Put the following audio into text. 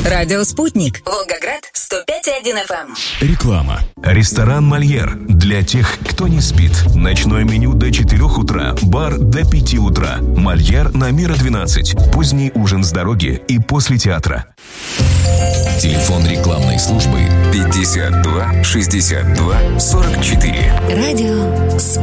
Радио «Спутник». Волгоград, 105,1 FM. Реклама. Ресторан «Мольер» для тех, кто не спит. Ночное меню до 4 утра, бар до 5 утра. «Мольер» на Мира 12. Поздний ужин с дороги и после театра. Телефон рекламной службы 52 62 44. Радио «Спутник».